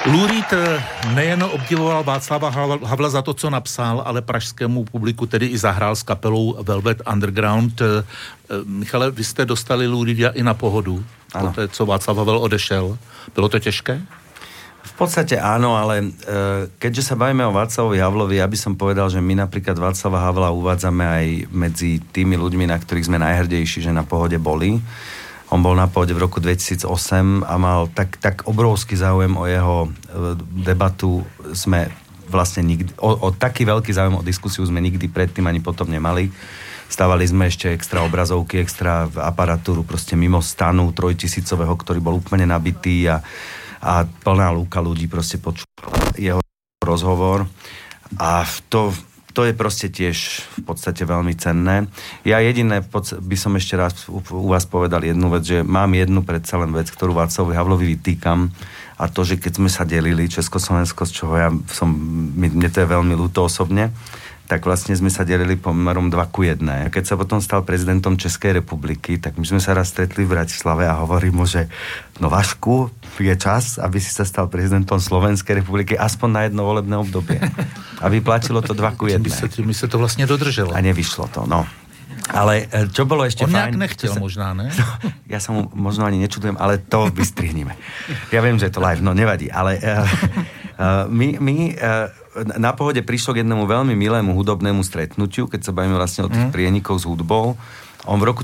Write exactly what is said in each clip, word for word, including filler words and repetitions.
Lou Reed nejen obdivoval Václava Havla za to, co napsal, ale pražskému publiku tedy i zahrál s kapelou Velvet Underground. Michale, vy jste dostali Lou Reeda i na pohodu, poté, co Václav Havel odešel. Bylo to těžké? V podstate áno, ale keďže sa bavíme o Václavovi Havlovi, ja by som povedal, že my napríklad Václava Havla uvádzame aj medzi tými ľuďmi, na ktorých sme najhrdejší, že na pohode boli. On bol na pohode v roku dvetisícosem a mal tak, tak obrovský záujem o jeho debatu. Sme vlastne nikdy, o, o taký veľký záujem o diskusiu sme nikdy predtým ani potom nemali. Stávali sme ešte extra obrazovky, extra aparatúru, proste mimo stanu trojtisícového, ktorý bol úplne nabitý a a plná lúka ľudí proste počúvala jeho rozhovor a to, to je proste tiež v podstate veľmi cenné. Ja jediné by som ešte raz u vás povedal jednu vec, že mám jednu predsa len vec, ktorú Václavovi Havlovi vytýkam, a to, že keď sme sa delili Československo, z čoho ja som, mne to je veľmi ľúto osobne, tak vlastne sme sa delili pomerom dva ku jednej. Keď sa potom stal prezidentom Českej republiky, tak my sme sa raz stretli v Bratislave a hovorím mu, že no Vašku, je čas, aby si sa stal prezidentom Slovenskej republiky aspoň na jedno volebné obdobie. Aby platilo to dva ku jednej. Mi sa to vlastne dodrželo. A nevyšlo to, no. Ale čo bolo ešte On fajn... On nejak nechtěl sa, možná, ne? No, ja sa mu možno ani nečudujem, ale to vystrihneme. Ja viem, že je to live, no nevadí, ale uh, uh, my... my uh, na pohode prišlo k jednému veľmi milému hudobnému stretnutiu, keď sa bavíme vlastne o tých mm. prienikov s hudbou. On v roku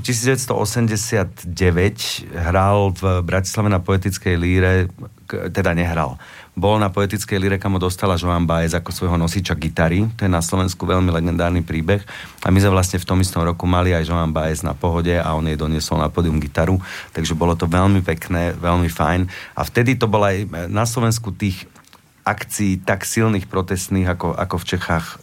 devätnásťstoosemdesiatdeväť hral v Bratislave na Poetickej líre, teda nehral. Bol na Poetickej líre, kam ho dostala Joan Baez ako svojho nosiča gitary. To je na Slovensku veľmi legendárny príbeh. A my sme vlastne v tom istom roku mali aj Joan Baez na pohode a on jej doniesol na pódium gitaru. Takže bolo to veľmi pekné, veľmi fajn. A vtedy to bolo aj na Slovensku tých akcií tak silných protestných, ako, ako v Čechách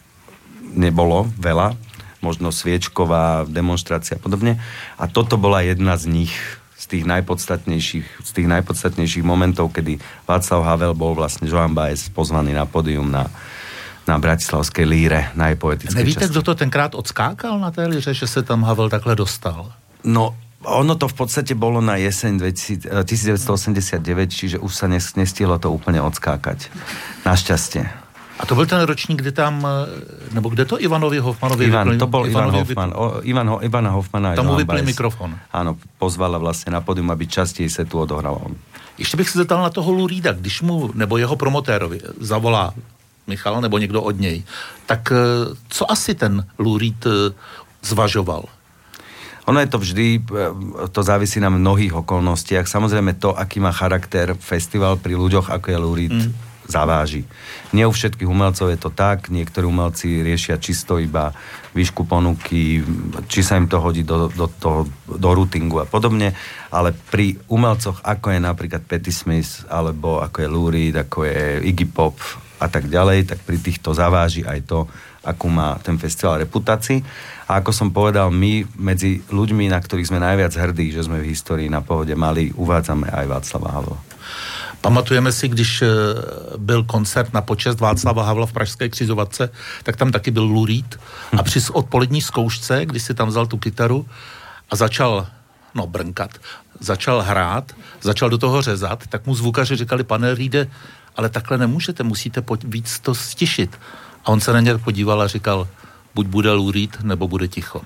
nebolo veľa. Možno sviečková demonštrácia a podobne. A toto bola jedna z nich, z tých najpodstatnejších, z tých najpodstatnejších momentov, kedy Václav Havel bol vlastne Joan Baez pozvaný na pódium na, na bratislavskej líre, na jej poetickej Nevíte, časti. kdo to tenkrát odskákal na té líře, že se tam Havel takhle dostal? No, ono to v podstate bolo na jeseň devätnásťstoosemdesiatdeväť, čiže už sa nestihlo to úplne odskákať. Našťastie. A to byl ten ročník, kde tam, nebo kde to Ivanovi Hofmanovi Ivan, vypli, to bol Ivan Hofman. Vypli, o, Ivan, Ivana Hofmana. Tam mu vypli mikrofon. Áno, pozvala vlastne na pódium, aby častěji se tu odohral on. Ještě bych se zeptal na toho Lou Reeda, když mu, nebo jeho promotérovi zavolá Michal, nebo někdo od něj, tak co asi ten Lou Reed zvažoval? Ono je to vždy, to závisí na mnohých okolnostiach. Samozrejme to, aký má charakter festival pri ľuďoch, ako je Lou Reed, mm. zaváži. Nie u všetkých umelcov je to tak, niektorí umelci riešia čisto iba výšku ponuky, či sa im to hodí do, do, do, do routingu a podobne, ale pri umelcoch, ako je napríklad Patti Smith, alebo ako je Lou Reed, ako je Iggy Pop a tak ďalej, tak pri týchto zaváži aj to, akú má ten festival reputácii. A ako som povedal, my medzi ľuďmi, na ktorých sme najviac hrdí, že sme v histórii na pohode mali, uvádzame aj Václava Havla. Pamatujeme si, když byl koncert na počest Václava Havla v pražské křižovatce, tak tam taky byl Lou Reed a při odpolední zkoušce, když si tam vzal tu kytaru a začal, no brnkat, začal hrát, začal do toho řezat, tak mu zvukaři říkali, pane Reede, ale takhle nemůžete, musíte víc to stišit. A on se na ně podíval a říkal, buď bude Lou Reed, nebo bude ticho.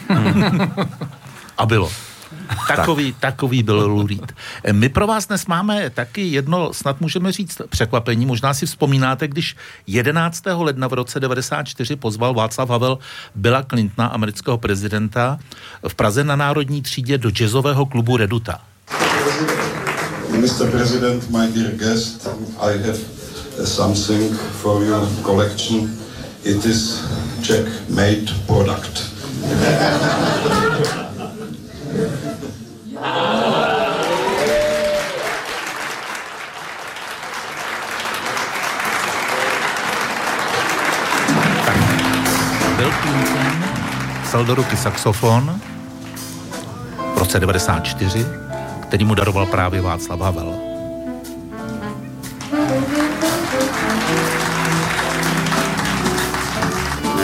A bylo. Takový, tak. takový byl Lou Reed. My pro vás dnes máme taky jedno, snad můžeme říct, překvapení. Možná si vzpomínáte, když jedenáctého ledna v roce devadesát čtyři pozval Václav Havel Billa Clintona, amerického prezidenta, v Praze na Národní třídě do jazzového klubu Reduta. mister President, my dear guest, I have something for your collection. It is Czech-made product. Bill Clinton vzal do ruky saxofon v roce devadesát čtyři, který mu daroval právě Václav Havel.